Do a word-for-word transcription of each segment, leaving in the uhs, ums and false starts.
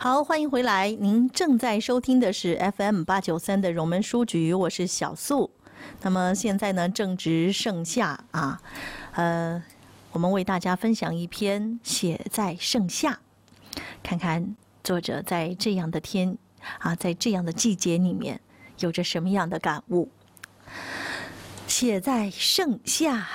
好，欢迎回来。您正在收听的是 F M 八九三的荣门书局，我是小素。那么现在呢，正值盛夏啊，呃，我们为大家分享一篇《写在盛夏》，看看作者在这样的天啊，在这样的季节里面，有着什么样的感悟。写在盛夏，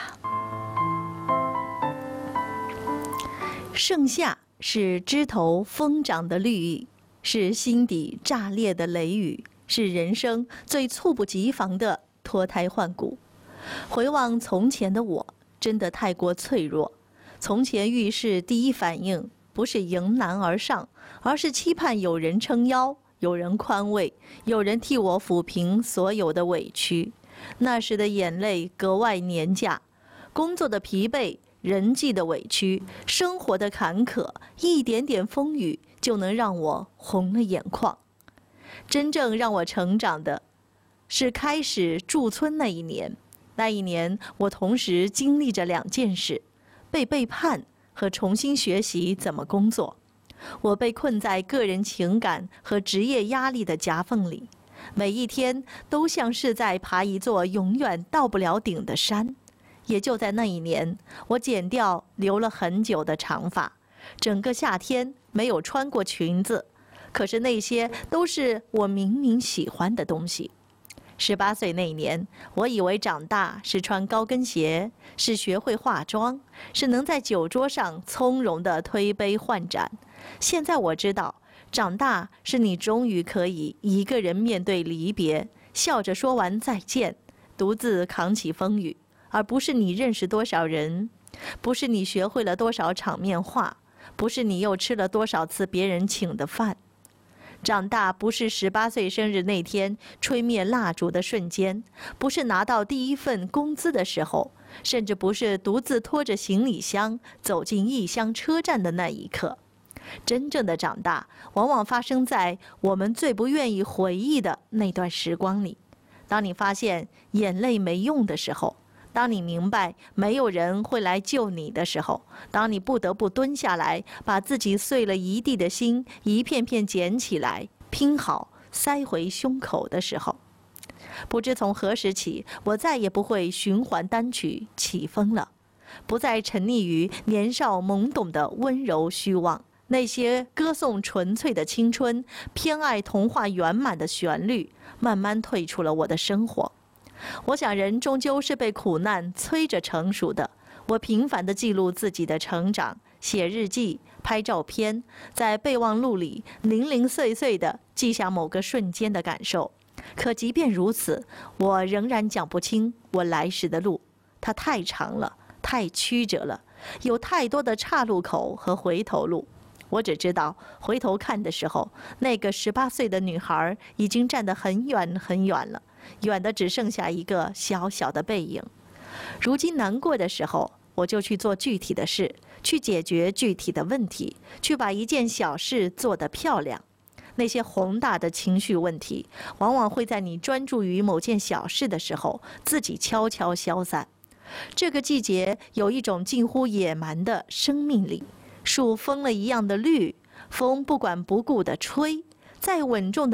盛夏是枝头疯长的绿意，是心底炸裂的雷雨，是人生最猝不及防的脱胎换骨。回望从前的我，真的太过脆弱。从前遇事第一反应不是迎难而上，而是期盼有人撑腰，有人宽慰，有人替我抚平所有的委屈。那时的眼泪格外廉价，工作的疲惫，人际的委屈，生活的坎坷，一点点风雨就能让我红了眼眶。真正让我成长的是开始驻村那一年。那一年我同时经历着两件事，被背叛和重新学习怎么工作。我被困在个人情感和职业压力的夹缝里，每一天都像是在爬一座永远到不了顶的山。也就在那一年，我剪掉留了很久的长发，整个夏天没有穿过裙子，可是那些都是我明明喜欢的东西。十八岁那年，我以为长大是穿高跟鞋，是学会化妆，是能在酒桌上从容地推杯换盏。现在我知道，长大是你终于可以一个人面对离别，笑着说完再见，独自扛起风雨，而不是你认识多少人，不是你学会了多少场面话，不是你又吃了多少次别人请的饭。长大不是十八岁生日那天吹灭蜡烛的瞬间，不是拿到第一份工资的时候，甚至不是独自拖着行李箱走进异乡车站的那一刻。真正的长大，往往发生在我们最不愿意回忆的那段时光里。当你发现眼泪没用的时候，当你明白没有人会来救你的时候，当你不得不蹲下来，把自己碎了一地的心一片片捡起来，拼好塞回胸口的时候，不知从何时起，我再也不会循环单曲起风了，不再沉溺于年少懵懂的温柔虚妄。那些歌颂纯粹的青春，偏爱童话圆满的旋律，慢慢退出了我的生活。我想人终究是被苦难催着成熟的。我频繁地记录自己的成长，写日记，拍照片，在备忘录里零零碎碎地记下某个瞬间的感受。可即便如此，我仍然讲不清我来时的路，它太长了，太曲折了，有太多的岔路口和回头路。我只知道，回头看的时候，那个十八岁的女孩已经站得很远很远了，远的只剩下一个小小的背影。如今难过的时候，我就去做具体的事，去解决具体的问题，去把一件小事做得漂亮。那些宏大的情绪问题，往往会在你专注于某件小事的时候，自己悄悄消散。这个季节有一种近乎野蛮的生命力，树疯了一样的绿，风不管不顾地吹，再稳重的